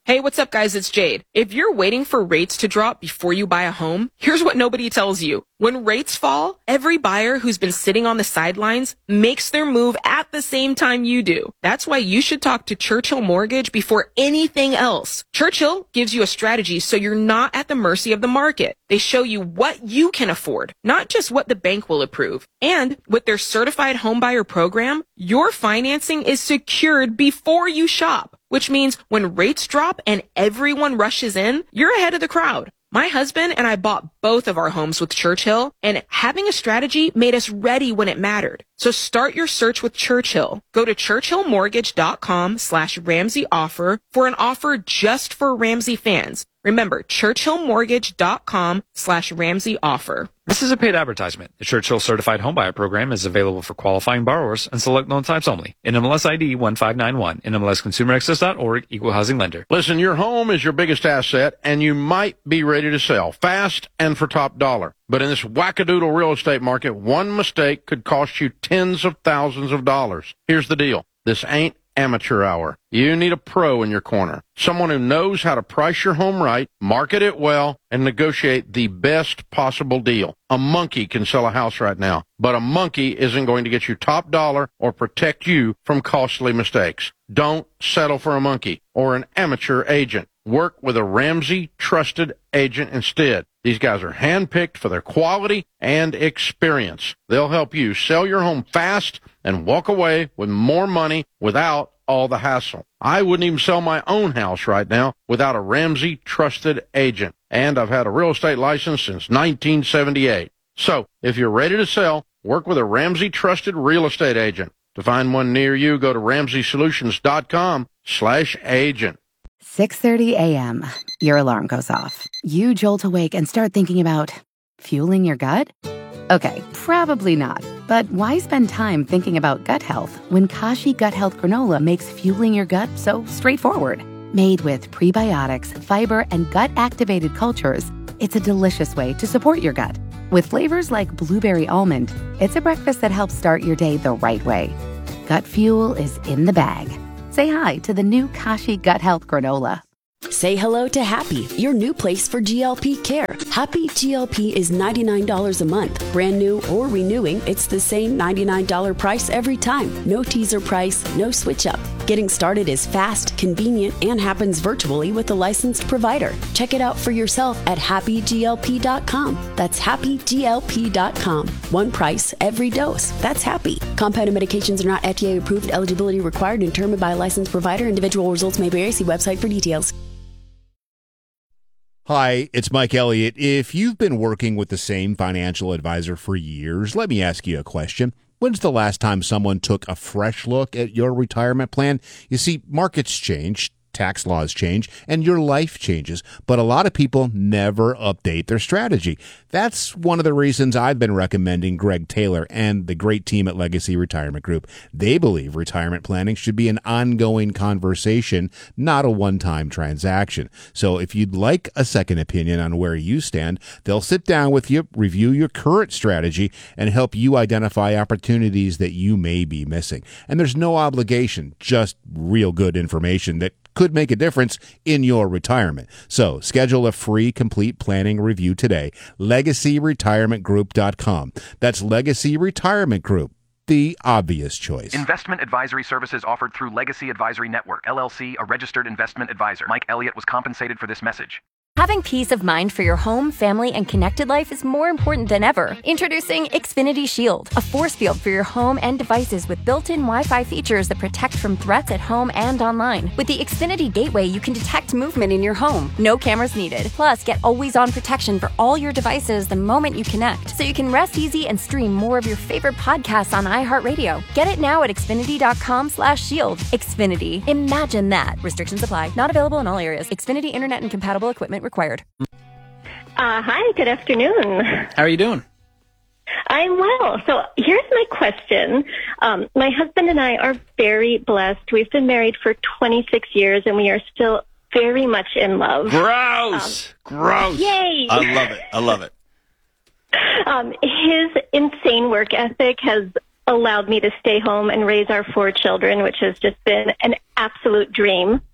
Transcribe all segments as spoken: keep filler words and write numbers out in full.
Hey, what's up, guys? It's Jade. If you're waiting for rates to drop before you buy a home, here's what nobody tells you. When rates fall, every buyer who's been sitting on the sidelines makes their move at the same time you do. That's why you should talk to Churchill Mortgage before anything else. Churchill gives you a strategy so you're not at the mercy of the market. They show you what you can afford, not just what the bank will approve. And with their certified homebuyer program, your financing is secured before you shop, which means when rates drop and everyone rushes in, you're ahead of the crowd. My husband and I bought both of our homes with Churchill, and having a strategy made us ready when it mattered. So start your search with Churchill. Go to churchillmortgage.com slash Ramsey offer for an offer just for Ramsey fans. Remember, churchillmortgage.com slash Ramsey offer. This is a paid advertisement. The Churchill Certified Homebuyer Program is available for qualifying borrowers and select loan types only. N M L S I D one five nine one, N M L S consumer access dot org, Equal Housing Lender. Listen, your home is your biggest asset, and you might be ready to sell fast and for top dollar. But in this wackadoodle real estate market, one mistake could cost you tens of thousands of dollars. Here's the deal. This ain't amateur hour. You need a pro in your corner. Someone who knows how to price your home right, market it well, and negotiate the best possible deal. A monkey can sell a house right now, but a monkey isn't going to get you top dollar or protect you from costly mistakes. Don't settle for a monkey or an amateur agent. Work with a Ramsey trusted agent instead. These guys are handpicked for their quality and experience. They'll help you sell your home fast and walk away with more money without all the hassle. I wouldn't even sell my own house right now without a Ramsey trusted agent. And I've had a real estate license since nineteen seventy-eight. So if you're ready to sell, work with a Ramsey trusted real estate agent. To find one near you, go to ramseysolutions.com slash agent. six thirty a.m. Your alarm goes off. You jolt awake and start thinking about fueling your gut? Okay, probably not. But why spend time thinking about gut health when Kashi Gut Health Granola makes fueling your gut so straightforward? Made with prebiotics, fiber, and gut-activated cultures, it's a delicious way to support your gut. With flavors like blueberry almond, it's a breakfast that helps start your day the right way. Gut fuel is in the bag. Say hi to the new Kashi Gut Health Granola. Say hello to Happy, your new place for G L P care. Happy G L P is ninety-nine dollars a month. Brand new or renewing, it's the same ninety-nine dollars price every time. No teaser price, no switch up. Getting started is fast, convenient, and happens virtually with a licensed provider. Check it out for yourself at happy G L P dot com. That's happy G L P dot com. One price, every dose. That's Happy. Compounded medications are not F D A approved. Eligibility required and determined by a licensed provider. Individual results may vary. See website for details. Hi, it's Mike Elliott. If you've been working with the same financial advisor for years, let me ask you a question. When's the last time someone took a fresh look at your retirement plan? You see, markets change, tax laws change, and your life changes, but a lot of people never update their strategy. That's one of the reasons I've been recommending Greg Taylor and the great team at Legacy Retirement Group. They believe retirement planning should be an ongoing conversation, not a one-time transaction. So if you'd like a second opinion on where you stand, they'll sit down with you, review your current strategy, and help you identify opportunities that you may be missing. And there's no obligation, just real good information that could make a difference in your retirement. So schedule a free complete planning review today. legacy retirement group dot com. That's Legacy Retirement Group, the obvious choice. Investment advisory services offered through Legacy Advisory Network, L L C, a registered investment advisor. Mike Elliott was compensated for this message. Having peace of mind for your home, family, and connected life is more important than ever. Introducing Xfinity Shield, a force field for your home and devices with built-in Wi-Fi features that protect from threats at home and online. With the Xfinity Gateway, you can detect movement in your home. No cameras needed. Plus, get always-on protection for all your devices the moment you connect, so you can rest easy and stream more of your favorite podcasts on iHeartRadio. Get it now at xfinity.com slash shield. Xfinity. Imagine that. Restrictions apply. Not available in all areas. Xfinity Internet and compatible equipment required. Uh, hi, good afternoon. How are you doing? I'm well. So here's my question. Um, my husband and I are very blessed. We've been married for twenty-six years, and we are still very much in love. Gross! Um, Gross! Yay! I love it. I love it. Um, his insane work ethic has allowed me to stay home and raise our four children, which has just been an absolute dream.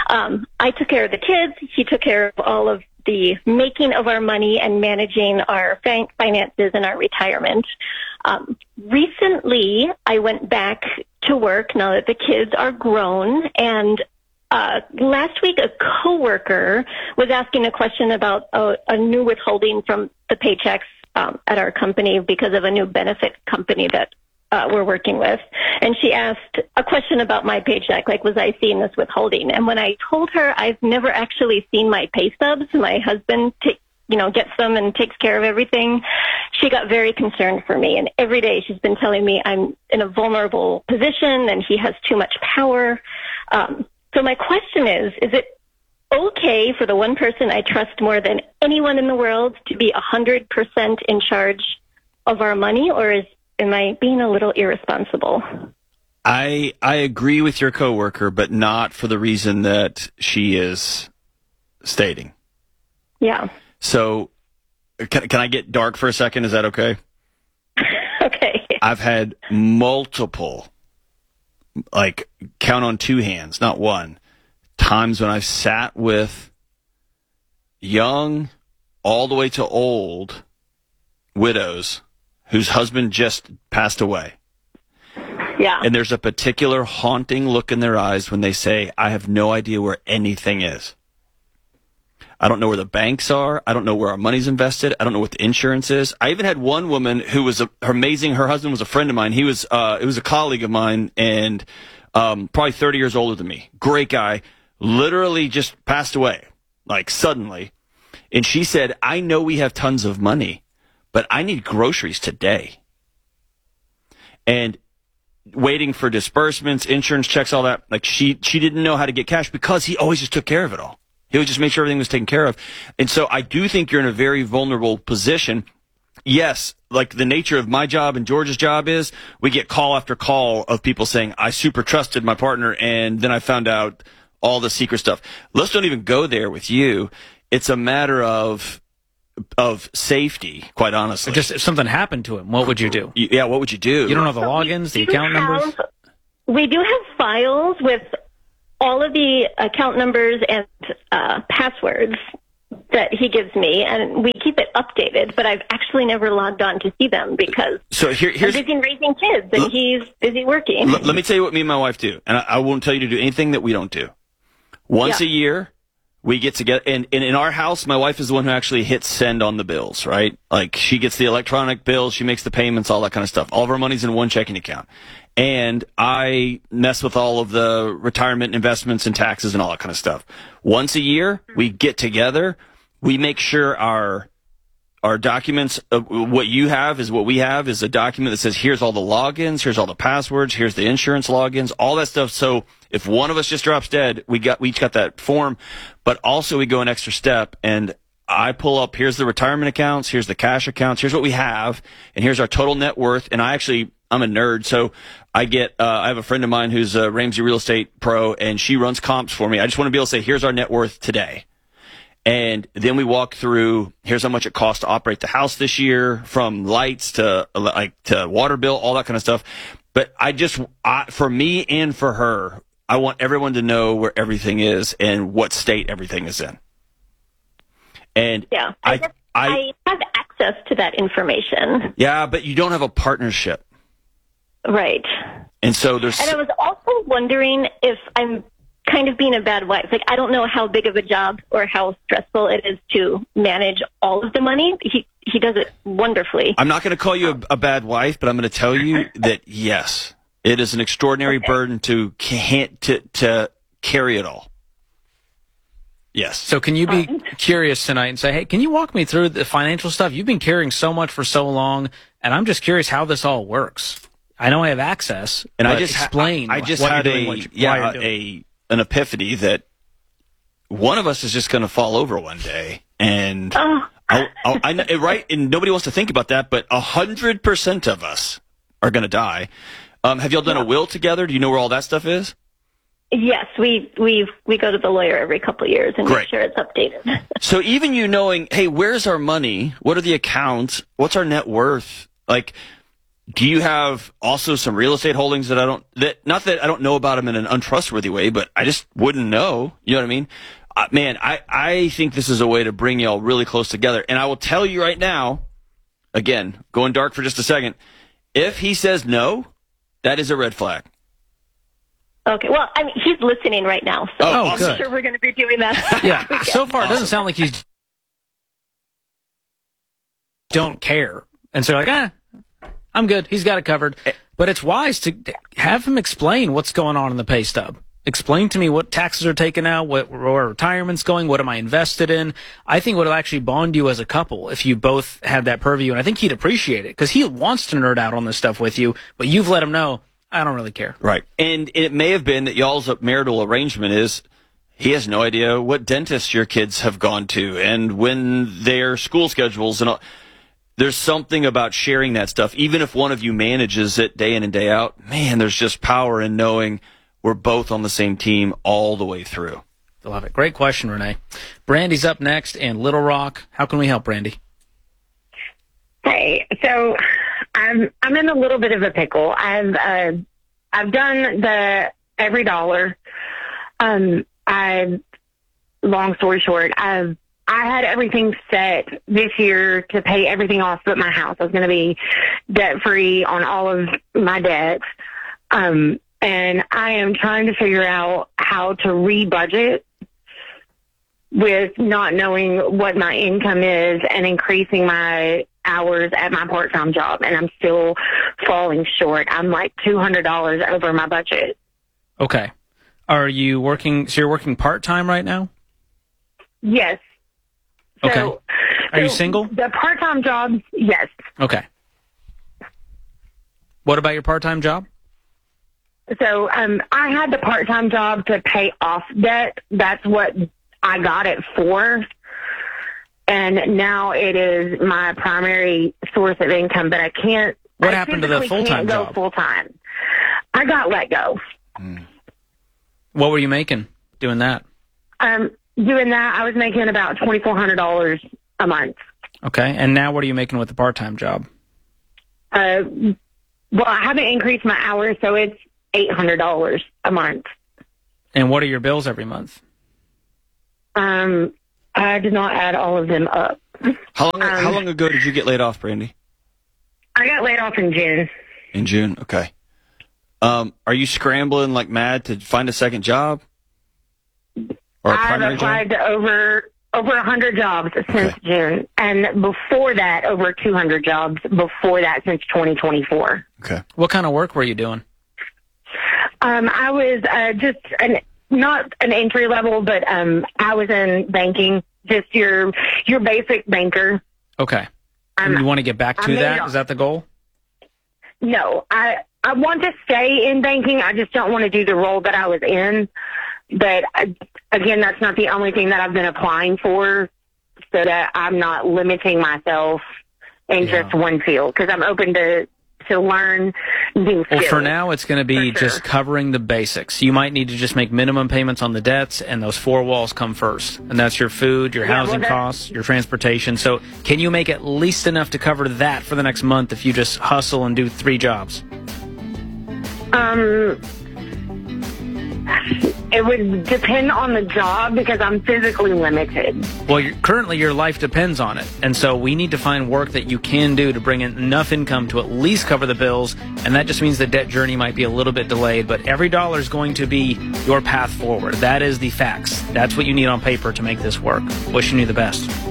Um, I took care of the kids. He took care of all of the making of our money and managing our fin- finances and our retirement. Um, recently, I went back to work now that the kids are grown, and uh, last week a coworker was asking a question about a, a new withholding from the paychecks um, at our company because of a new benefit company that uh, we're working with. And she asked a question about my paycheck, like, was I seeing this withholding? And when I told her I've never actually seen my pay stubs, my husband ta- you know, gets them and takes care of everything, she got very concerned for me. And every day she's been telling me I'm in a vulnerable position and he has too much power. Um, so my question is, is it okay for the one person I trust more than anyone in the world to be one hundred percent in charge of our money, or is am I being a little irresponsible? I I agree with your coworker, but not for the reason that she is stating. Yeah. So, can, can I get dark for a second? Is that okay? Okay. I've had multiple, like, count on two hands, not one, times when I've sat with young, all the way to old widows whose husband just passed away. Yeah. And there's a particular haunting look in their eyes when they say, I have no idea where anything is. I don't know where the banks are. I don't know where our money's invested. I don't know what the insurance is. I even had one woman who was a, her amazing. Her husband was a friend of mine. He was, uh, it was a colleague of mine, and um, probably thirty years older than me. Great guy. Literally just passed away, like suddenly. And she said, I know we have tons of money, but I need groceries today. And waiting for disbursements, insurance checks, all that. Like she, she didn't know how to get cash because he always just took care of it all. He would just make sure everything was taken care of. And so I do think you're in a very vulnerable position. Yes, like the nature of my job and George's job is we get call after call of people saying, I super trusted my partner, and then I found out all the secret stuff. Let's don't even go there with you. It's a matter of of safety, quite honestly. Just if something happened to him, what would you do? Yeah, what would you do? You don't have the logins, the account numbers? We do have files with all of the account numbers and uh, passwords that he gives me, and we keep it updated, but I've actually never logged on to see them because so here, here's, I'm busy raising kids, and l- he's busy working. L- let me tell you what me and my wife do, and I, I won't tell you to do anything that we don't do. Once yeah. a year, we get together, and, and in our house, my wife is the one who actually hits send on the bills, right? Like, she gets the electronic bills, she makes the payments, all that kind of stuff. All of our money's in one checking account. And I mess with all of the retirement investments and taxes and all that kind of stuff. Once a year, we get together. We make sure our our documents, uh, what you have is what we have, is a document that says, here's all the logins, here's all the passwords, here's the insurance logins, all that stuff. So if one of us just drops dead, we got we each got that form. But also we go an extra step, and I pull up, here's the retirement accounts, here's the cash accounts, here's what we have, and here's our total net worth. And I actually, I'm a nerd, so I get, uh, I have a friend of mine who's a Ramsey Real Estate Pro, and she runs comps for me. I just want to be able to say, here's our net worth today. And then we walk through, here's how much it costs to operate the house this year, from lights to like to water bill, all that kind of stuff. But I just, I, for me and for her, I want everyone to know where everything is and what state everything is in. And yeah, I, I, just, I, I have access to that information. Yeah, but you don't have a partnership. Right. And so there's... And I was also wondering if I'm kind of being a bad wife. Like, I don't know how big of a job or how stressful it is to manage all of the money. He he does it wonderfully. I'm not going to call you a, a bad wife, but I'm going to tell you that, yes, it is an extraordinary okay. burden to, can't, to to carry it all. Yes. So can you be um, curious tonight and say, hey, can you walk me through the financial stuff? You've been carrying so much for so long, and I'm just curious how this all works. I know I have access, and I just explain. Ha- I, I just what had you're a doing, what you, yeah a an epiphany that one of us is just going to fall over one day, and oh. I'll, I'll, I know, right, and nobody wants to think about that, but a hundred percent of us are going to die. Um, have y'all done yeah. a will together? Do you know where all that stuff is? Yes, we we we go to the lawyer every couple of years and Great. make sure it's updated. So even you knowing, hey, where's our money? What are the accounts? What's our net worth? Like, do you have also some real estate holdings that I don't, that not that I don't know about them in an untrustworthy way, but I just wouldn't know. You know what I mean? Uh, man, I, I think this is a way to bring y'all really close together. And I will tell you right now, again, going dark for just a second, if he says no, that is a red flag. Okay, well, I mean, he's listening right now, so oh, I'm good. sure we're going to be doing that. Yeah, so far it doesn't sound like he's don't care. And so you're like, ah, I'm good. He's got it covered. But it's wise to have him explain what's going on in the pay stub. Explain to me what taxes are taken out, what where retirement's going, what am I invested in. I think what will actually bond you as a couple if you both had that purview. And I think he'd appreciate it because he wants to nerd out on this stuff with you, but you've let him know, I don't really care. Right. And it may have been that y'all's marital arrangement is he has no idea what dentist your kids have gone to and when their school schedules and all. There's something about sharing that stuff. Even if one of you manages it day in and day out, man, there's just power in knowing we're both on the same team all the way through. I love it. Great question, Renee. Brandy's up next in Little Rock. How can we help, Brandy? Hey, so I'm I'm in a little bit of a pickle. I've uh, I've done the every dollar. Um, I long story short, I've I had everything set this year to pay everything off but my house. I was going to be debt free on all of my debts. Um, and I am trying to figure out how to re-budget with not knowing what my income is and increasing my hours at my part-time job. And I'm still falling short. I'm like two hundred dollars over my budget. Okay. Are you working, so you're working part-time right now? Yes. Okay. So, Are so you single? The part-time job, yes. Okay. What about your part-time job? So um, I had the part-time job to pay off debt. That's what I got it for. And now it is my primary source of income, but I can't. What I happened to the full-time can't go job? full-time. I got let go. Mm. What were you making doing that? Um, doing that, I was making about twenty-four hundred dollars a month. Okay. And now what are you making with the part-time job? Uh, well, I haven't increased my hours, so it's eight hundred dollars a month. And what are your bills every month? Um, I did not add all of them up. How long, um, how long ago did you get laid off, Brandy? I got laid off in June. In June, okay. Um, are you scrambling like mad to find a second job? Or a I've primary applied job? to over over one hundred jobs since Okay. June, and before that, over two hundred jobs before that since twenty twenty-four. Okay. What kind of work were you doing? Um, I was uh, just an not an entry level, but um, I was in banking, just your your basic banker. Okay. And Um, you want to get back I to made that? it- Is that the goal? No, I I want to stay in banking. I just don't want to do the role that I was in. But I, again, that's not the only thing that I've been applying for, so that I'm not limiting myself in Yeah. just one field, because I'm open to to learn new skills. Well, for now, it's going to be For sure. just covering the basics. You might need to just make minimum payments on the debts, and those four walls come first. And that's your food, your Yeah, well, housing that- costs, your transportation. So can you make at least enough to cover that for the next month if you just hustle and do three jobs? Um, it would depend on the job because I'm physically limited. Well, you're, currently your life depends on it. And so we need to find work that you can do to bring in enough income to at least cover the bills. And that just means the debt journey might be a little bit delayed. But every dollar is going to be your path forward. That is the facts. That's what you need on paper to make this work. Wishing you the best.